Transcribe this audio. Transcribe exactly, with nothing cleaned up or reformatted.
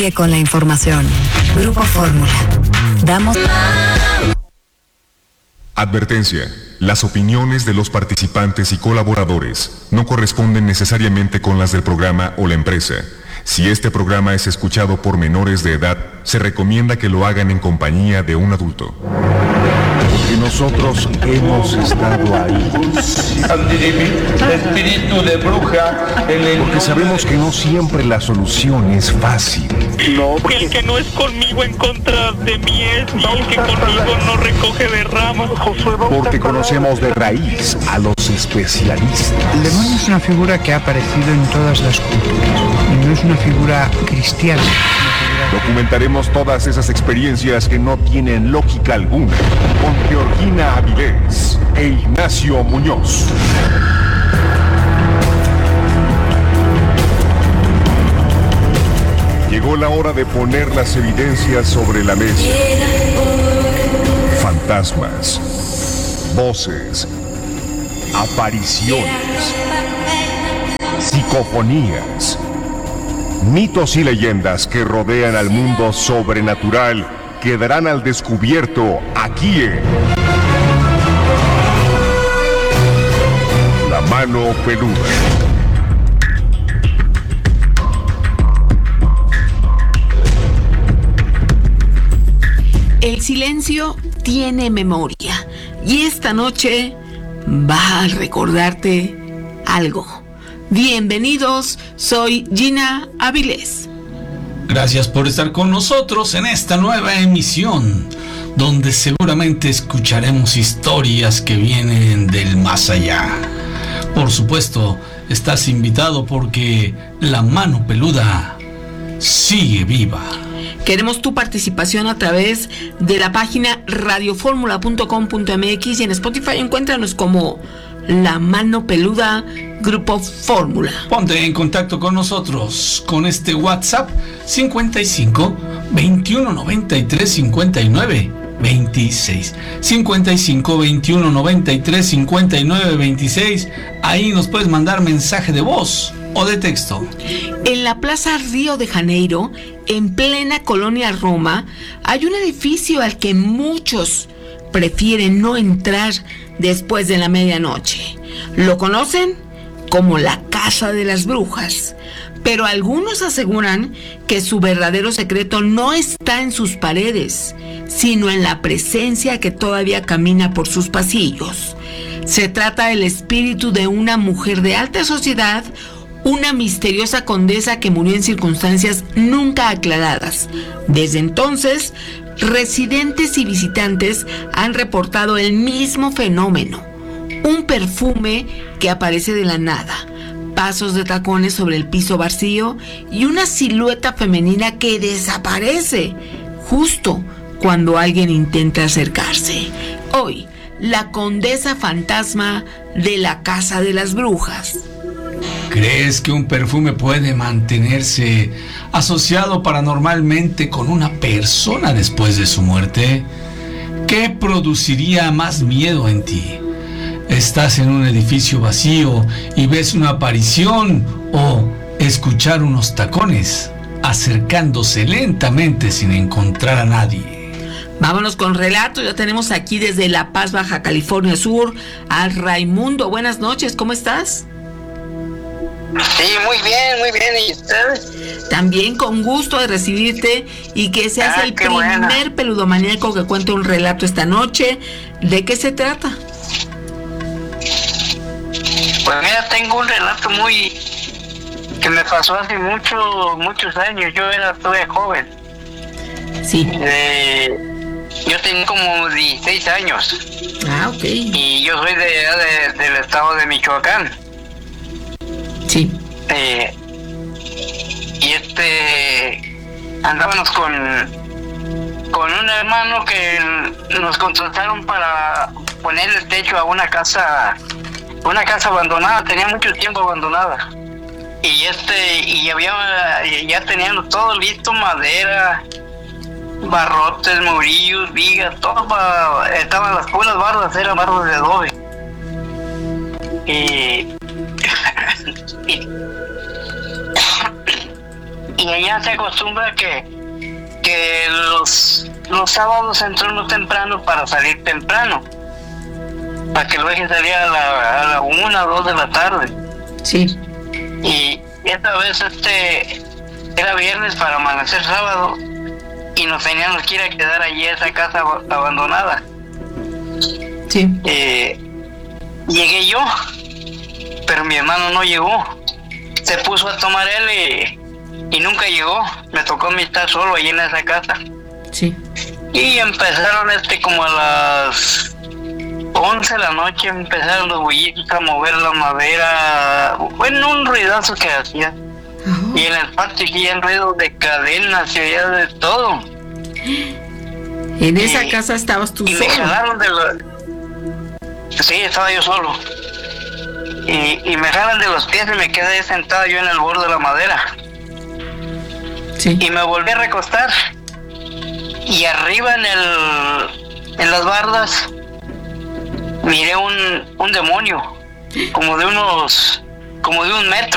Con la información. Grupo Fórmula. Damos. Advertencia. Las opiniones de los participantes y colaboradores no corresponden necesariamente con las del programa o la empresa. Si este programa es escuchado por menores de edad, se recomienda que lo hagan en compañía de un adulto. Porque nosotros hemos estado ahí. Espíritu de bruja. En el Porque sabemos que no siempre la solución es fácil. No, el que no es conmigo en contra de mí es, y el que conmigo no recoge de ramas. Porque conocemos de raíz a los especialistas. El demonio es una figura que ha aparecido en todas las culturas y no es una figura cristiana. Documentaremos todas esas experiencias que no tienen lógica alguna con Georgina Avilés e Ignacio Muñoz. Llegó la hora de poner las evidencias sobre la mesa. Fantasmas, voces, apariciones, psicofonías, mitos y leyendas que rodean al mundo sobrenatural quedarán al descubierto aquí en La Mano Peluda. El silencio tiene memoria y esta noche va a recordarte algo. Bienvenidos, soy Gina Avilés. Gracias por estar con nosotros en esta nueva emisión, donde seguramente escucharemos historias que vienen del más allá. Por supuesto, estás invitado porque La Mano Peluda sigue viva. Queremos tu participación a través de la página radio fórmula punto com punto m x y en Spotify encuéntranos como La Mano Peluda Grupo Fórmula. Ponte en contacto con nosotros con este WhatsApp cincuenta y cinco, veintiuno, noventa y tres, cincuenta y nueve, veintiséis. cincuenta y cinco, veintiuno, noventa y tres, cincuenta y nueve, veintiséis. Ahí nos puedes mandar mensaje de voz o de texto. En la Plaza Río de Janeiro, en plena colonia Roma, hay un edificio al que muchos prefieren no entrar después de la medianoche. Lo conocen como la Casa de las Brujas, pero algunos aseguran que su verdadero secreto no está en sus paredes, sino en la presencia que todavía camina por sus pasillos. Se trata del espíritu de una mujer de alta sociedad, una misteriosa condesa que murió en circunstancias nunca aclaradas. Desde entonces, residentes y visitantes han reportado el mismo fenómeno: un perfume que aparece de la nada, pasos de tacones sobre el piso vacío y una silueta femenina que desaparece justo cuando alguien intenta acercarse. Hoy, la condesa fantasma de la Casa de las Brujas. ¿Crees que un perfume puede mantenerse asociado paranormalmente con una persona después de su muerte? ¿Qué produciría más miedo en ti? ¿Estás en un edificio vacío y ves una aparición o escuchar unos tacones acercándose lentamente sin encontrar a nadie? Vámonos con relatos. Ya tenemos aquí desde La Paz, Baja California Sur, a Raimundo. Buenas noches, ¿cómo estás? Sí, muy bien, muy bien. ¿Y ustedes? También con gusto de recibirte y que seas ah, el primer buena. peludomaníaco que cuente un relato esta noche. ¿De qué se trata? Pues mira, tengo un relato muy que me pasó hace mucho, muchos años. Yo era todavía joven. Sí. Eh, yo tenía como dieciséis años. Ah, ok. Y yo soy de, de del estado de Michoacán. Sí. Eh, y este andábamos con con un hermano que nos contrataron para ponerle el techo a una casa, una casa abandonada, tenía mucho tiempo abandonada. Y este y había ya teníamos todo listo, madera, barrotes, murillos, vigas, todo para, estaban las puras bardas, eran bardas de adobe. Y Y, y allá se acostumbra que, que los, los sábados entro uno temprano para salir temprano, para que lo dejen salir a la, a la una o dos de la tarde. Sí. Y esta vez este era viernes para amanecer sábado y nos teníamos que ir a quedar allí a esa casa abandonada. Sí. Eh, llegué yo, pero mi hermano no llegó. Se puso a tomar él y, y nunca llegó. Me tocó a mí estar solo allí en esa casa. Sí. Y empezaron este como a las once de la noche, empezaron los bullitos a mover la madera. Bueno, un ruidazo que hacía. Uh-huh. Y en el patio hacían ruidos de cadenas, se oía de todo. En esa y, casa estabas tú y solo. Me jalaron de los... Sí, estaba yo solo. Y, y me jalan de los pies y me quedé sentado yo en el borde de la madera. Sí. Y me volví a recostar. Y arriba en el en las bardas miré un, un demonio, como de unos, como de un metro.